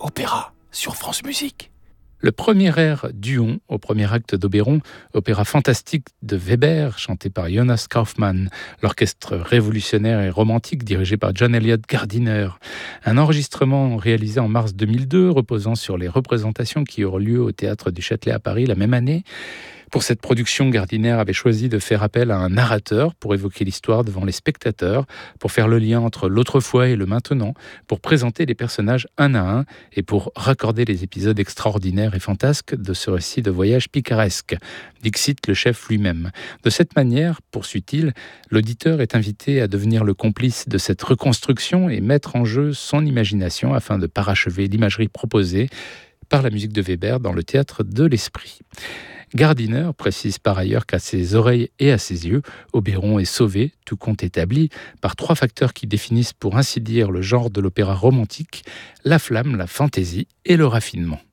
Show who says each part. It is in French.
Speaker 1: Opéra sur France Musique.
Speaker 2: Le premier air d'Huon, au premier acte d'Oberon, opéra fantastique de Weber, chanté par Jonas Kaufmann, l'orchestre révolutionnaire et romantique dirigé par John Eliot Gardiner. Un enregistrement réalisé en mars 2002, reposant sur les représentations qui auront lieu au Théâtre du Châtelet à Paris la même année. Pour cette production, Gardiner avait choisi de faire appel à un narrateur pour évoquer l'histoire devant les spectateurs, pour faire le lien entre l'autrefois et le maintenant, pour présenter les personnages un à un et pour raccorder les épisodes extraordinaires et fantasques de ce récit de voyage picaresque. Dixit le chef lui-même. De cette manière, poursuit-il, l'auditeur est invité à devenir le complice de cette reconstruction et mettre en jeu son imagination afin de parachever l'imagerie proposée par la musique de Weber dans le théâtre de l'esprit. Gardiner précise par ailleurs qu'à ses oreilles et à ses yeux, Oberon est sauvé, tout compte établi, par 3 facteurs qui définissent pour ainsi dire le genre de l'opéra romantique, la flamme, la fantaisie et le raffinement.